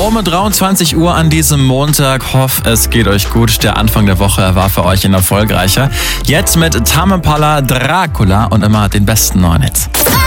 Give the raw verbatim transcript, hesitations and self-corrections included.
Um dreiundzwanzig Uhr an diesem Montag. Hoff, es geht euch gut. Der Anfang der Woche war für euch ein erfolgreicher. Jetzt mit Tame Impala, Dracula und immer den besten neuen Hits.